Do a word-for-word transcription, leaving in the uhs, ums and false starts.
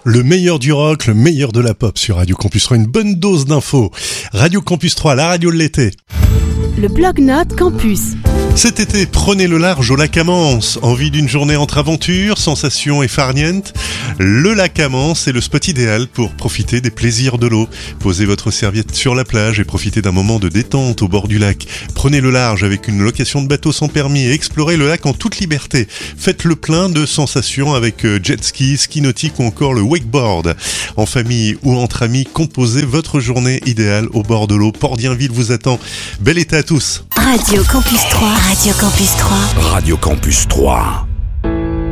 Le meilleur du rock, le meilleur de la pop sur Radio Campus trois, une bonne dose d'infos. Radio Campus trois, la radio de l'été. Le Blog-Notes Campus. Cet été, prenez le large au lac Amance. Envie d'une journée entre aventures, sensations et farniente? Le lac Amance est le spot idéal pour profiter des plaisirs de l'eau. Posez votre serviette sur la plage et profitez d'un moment de détente au bord du lac. Prenez le large avec une location de bateau sans permis et explorez le lac en toute liberté. Faites le plein de sensations avec jet ski, ski nautique ou encore le wakeboard. En famille ou entre amis, composez votre journée idéale au bord de l'eau. Port-Dienville vous attend. Bel été à tous. Radio Campus trois. Radio Campus trois. Radio Campus trois.